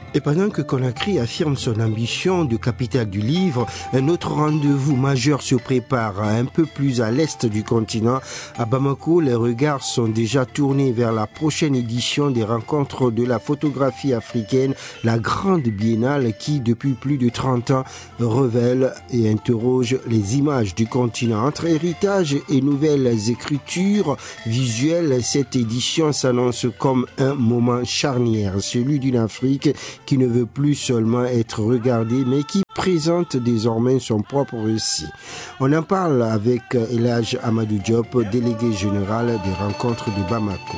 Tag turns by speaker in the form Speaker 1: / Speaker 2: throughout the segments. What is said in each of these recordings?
Speaker 1: Et pendant que Conakry affirme son ambition de capitale du livre, un autre rendez-vous majeur se prépare un peu plus à l'est du continent. À Bamako, les regards sont déjà tournés vers la prochaine édition des rencontres de la photographie africaine, la grande biennale qui, depuis plus de 30 ans, révèle et interroge les images du continent. Entre héritage et nouvelles écritures visuelles, cette édition s'annonce comme un moment charnière, celui d'une Afrique qui ne veut plus seulement être regardé, mais qui présente désormais son propre récit. On en parle avec El Hadj Amadou Diop, délégué général des rencontres de Bamako.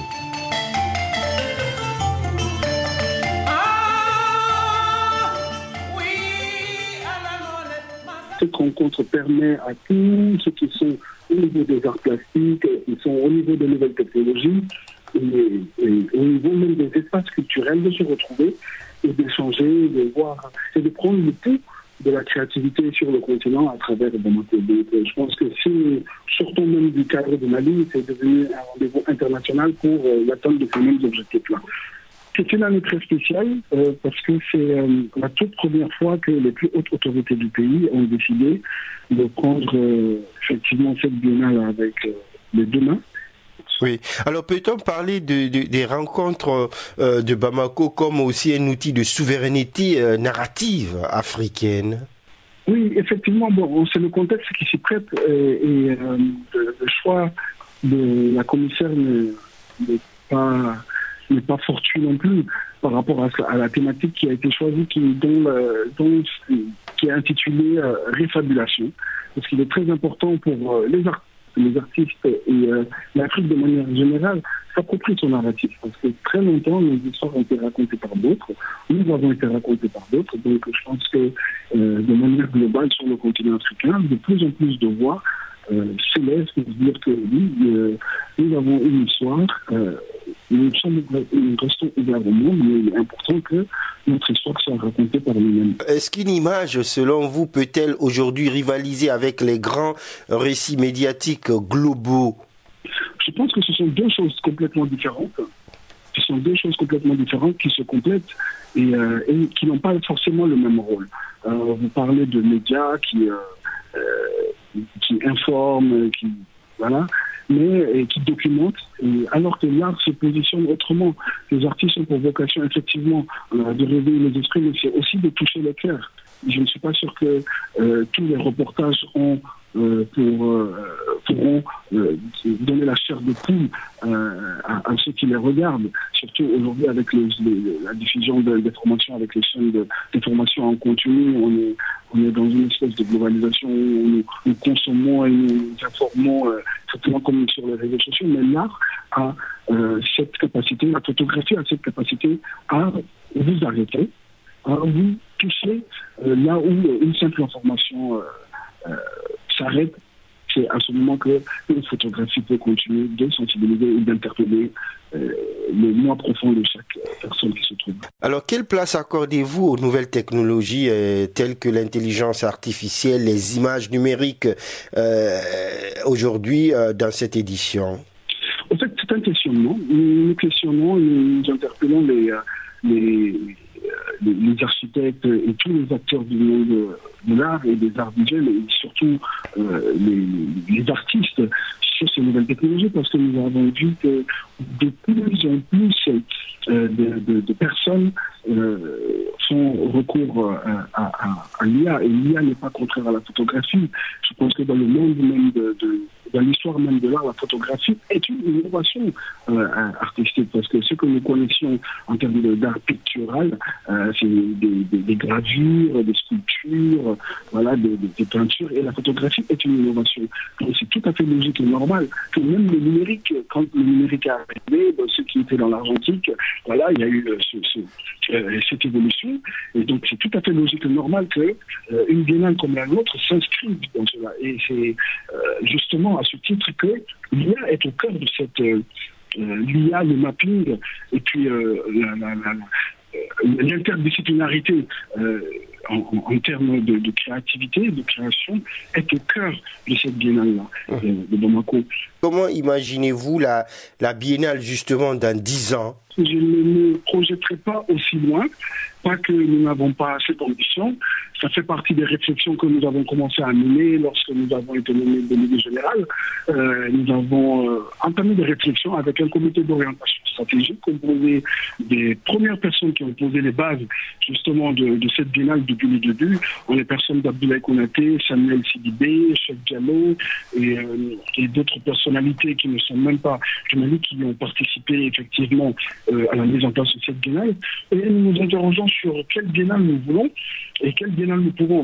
Speaker 2: Cette rencontre permet à tous ceux qui sont au niveau des arts plastiques, qui sont au niveau des nouvelles technologies, et au niveau même des espaces culturels, de se retrouver et d'échanger, de voir, et de prendre le pouls de la créativité sur le continent à travers Bamako. Donc, je pense que si sortons même du cadre de Mali, c'est devenu un rendez-vous international pour l'atteinte de ces mêmes objectifs-là. C'est une année très spéciale parce que c'est la toute première fois que les plus hautes autorités du pays ont décidé de prendre effectivement cette biennale avec les deux mains.
Speaker 1: Oui. Alors peut-on parler des rencontres de Bamako comme aussi un outil de souveraineté narrative africaine?
Speaker 2: Oui, effectivement, bon, c'est le contexte qui s'y prête et le choix de la commissaire n'est pas fortuit non plus par rapport à la thématique qui a été choisie, qui est intitulée Réfabulation, parce qu'il est très important pour les artistes et l'Afrique de manière générale s'approprie son narratif, parce que très longtemps nos histoires ont été racontées par d'autres, nous avons été racontées par d'autres, donc je pense que de manière globale sur le continent africain, de plus en plus de voix s'élèvent pour dire que oui, nous avons une histoire, nous restons ouverts au monde, mais il est important que notre histoire soit racontée par nous-mêmes.
Speaker 1: Est-ce qu'une image, selon vous, peut-elle aujourd'hui rivaliser avec les grands récits médiatiques globaux?
Speaker 2: Je pense que ce sont deux choses complètement différentes. Ce sont deux choses complètement différentes qui se complètent et qui n'ont pas forcément le même rôle. Vous parlez de médias qui informent, mais qui documentent, alors que l'art se positionne autrement. Les artistes ont pour vocation effectivement de réveiller les esprits, mais c'est aussi de toucher le cœur. Je ne suis pas sûr que tous les reportages pourront donner la chair de poule à ceux qui les regardent, surtout aujourd'hui avec la diffusion d'informations avec les chaînes d'information en continu. On est dans une espèce de globalisation où nous consommons et nous informons exactement comme sur les réseaux sociaux, mais l'art a cette capacité, la photographie a cette capacité à vous arrêter, à vous toucher là où une simple information s'arrête. C'est à ce moment que une photographie peut continuer de sensibiliser et d'interpeller le moi profond de chaque personne qui se trouve.
Speaker 1: Alors, quelle place accordez-vous aux nouvelles technologies telles que l'intelligence artificielle, les images numériques aujourd'hui dans cette édition?
Speaker 2: En fait, c'est un questionnement. Nous questionnons, nous interpellons les architectes et tous les acteurs du monde de l'art et des arts visuels et surtout les artistes sur ces nouvelles technologies, parce que nous avons vu que de plus en plus de personnes font recours à l'IA, et l'IA n'est pas contraire à la photographie. Je pense que dans le monde même dans l'histoire même de l'art, la photographie est une innovation artistique, parce que ce que nous connaissions en termes d'art pictural, c'est des gravures, des sculptures, des peintures, et la photographie est une innovation. Donc c'est tout à fait logique et normal que même le numérique, quand le numérique est arrivé, ceux qui étaient dans l'argentique, il y a eu cette évolution, et donc c'est tout à fait logique et normal qu'une biennale comme la nôtre s'inscrive dans cela. Et c'est justement à ce titre que l'IA est au cœur de cette l'IA, le mapping, et puis l'interdisciplinarité en termes de créativité, de création, est au cœur de cette biennale-là de Bamako.
Speaker 1: Comment imaginez-vous la biennale justement dans 10 ans?
Speaker 2: je ne me projetterai pas aussi loin. Pas que nous n'avons pas cette ambition. Ça fait partie des réflexions que nous avons commencé à mener lorsque nous avons été nommés délégué général. Nous avons entamé des réflexions avec un comité d'orientation stratégique composé des premières personnes qui ont posé les bases justement de cette biennale depuis le début. On est personnes d'Abdoulaye Konaté, Samuel Sidibé, Cheikh Diallo et d'autres personnalités qui ne sont même pas du Mali qui ont participé effectivement à la mise en place de cette biennale. Et nous nous interrogeons sur quelle biennale nous voulons et quelle biennale nous pouvons